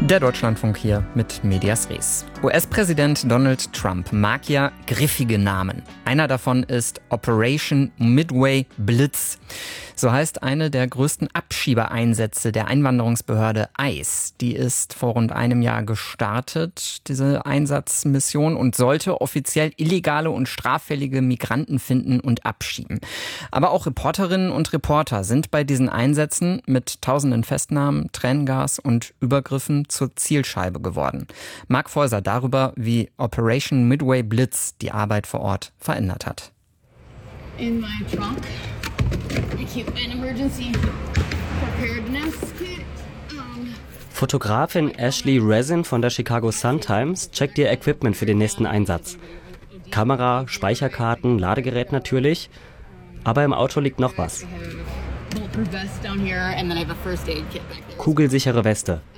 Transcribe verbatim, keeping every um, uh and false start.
Der Deutschlandfunk hier mit Medias Res. U S-Präsident Donald Trump mag ja griffige Namen. Einer davon ist Operation Midway Blitz. So heißt eine der größten Abschiebeeinsätze der Einwanderungsbehörde ICE. Die ist vor rund einem Jahr gestartet, diese Einsatzmission, und sollte offiziell illegale und straffällige Migranten finden und abschieben. Aber auch Reporterinnen und Reporter sind bei diesen Einsätzen mit tausenden Festnahmen, Tränengas und Übergriffen zur Zielscheibe geworden. Marc Feuser darüber, wie Operation Midway Blitz die Arbeit vor Ort verändert hat. In my trunk, I keep an emergency preparedness kit. Um Fotografin Ashley Resin von der Chicago Sun-Times checkt ihr Equipment für den nächsten Einsatz. Kamera, Speicherkarten, Ladegerät natürlich. Aber im Auto liegt noch was. Kugelsichere Weste.